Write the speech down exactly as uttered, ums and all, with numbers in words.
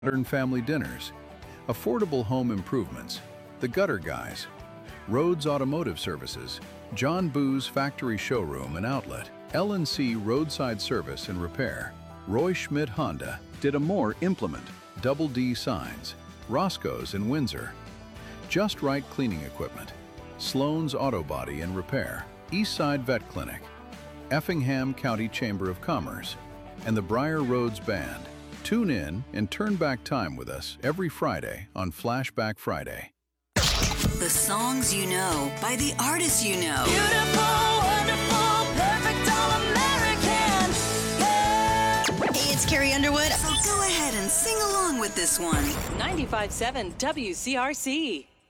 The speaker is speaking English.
Modern family dinners, affordable home improvements, The Gutter Guys, Rhodes Automotive Services, John Boo's Factory Showroom and Outlet, L and C Roadside Service and Repair, Roy Schmidt Honda, Didamore Implement, Double D Signs, Roscoe's in Windsor, Just Right Cleaning Equipment, Sloan's Auto Body and Repair, Eastside Vet Clinic, Effingham County Chamber of Commerce, and the Briar Roads Band. Tune in and turn back time with us every Friday on Flashback Friday. The songs you know by the artists you know. Beautiful, wonderful, perfect, all-American. Yeah. Hey, it's Carrie Underwood. So go ahead and sing along with this one. ninety-five point seven W C R C.